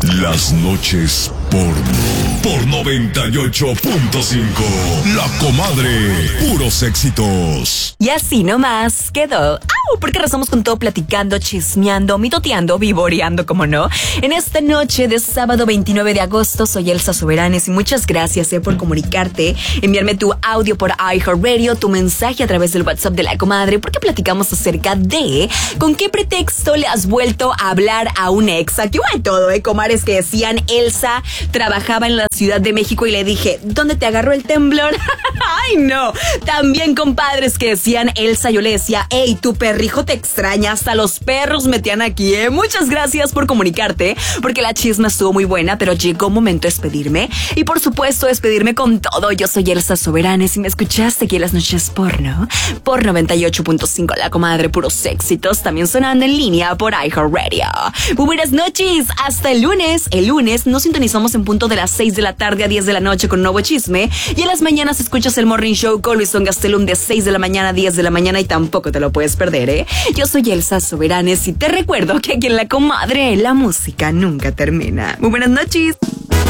Las noches por 98.5. La Comadre, puros éxitos. Y así nomás quedó. Porque rezamos con todo, platicando, chismeando, mitoteando, vivoreando, como no. En esta noche de sábado 29 de agosto, soy Elsa Soberanes y muchas gracias por comunicarte, enviarme tu audio por iHeartRadio, tu mensaje a través del WhatsApp de La Comadre, porque platicamos acerca de con qué pretexto le has vuelto a hablar a un ex. Aquí hubo de todo, comadres que decían Elsa trabajaba en la Ciudad de México y le dije, ¿dónde te agarró el temblor? ¡Ay, no! También compadres que decían Elsa, yo le decía, hey, tu perrijo te extraña, hasta los perros metían aquí, Muchas gracias por comunicarte, porque la chisma estuvo muy buena, pero llegó un momento de despedirme. Y por supuesto, despedirme con todo. Yo soy Elsa Soberanes y me escuchaste aquí en las noches porno, por 98.5, La Comadre, puros éxitos, también sonando en línea por iHeartRadio. Muy buenas noches, hasta el lunes. El lunes nos sintonizamos en punto de las 6 de la tarde a 10 de la noche con un nuevo chisme. Y en las mañanas escuchas el Morning Show con Luisón Gastelum de 6 de la mañana a 10 de la mañana y tampoco te lo puedes perder, Yo soy Elsa Soberanes y te recuerdo que aquí en La Comadre la música nunca termina. Muy buenas noches.